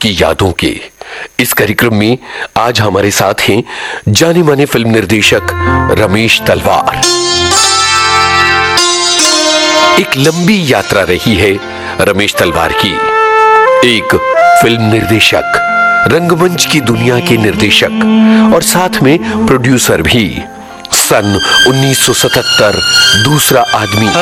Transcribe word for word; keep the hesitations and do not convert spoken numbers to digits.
की यादों के। इस कार्यक्रम में आज हमारे साथ हैं जाने माने फिल्म निर्देशक रमेश तलवार। एक लंबी यात्रा रही है रमेश तलवार की, एक फिल्म निर्देशक, रंगमंच की दुनिया के निर्देशक और साथ में प्रोड्यूसर भी। सन उन्नीस सौ सतहत्तर दूसरा आदमी,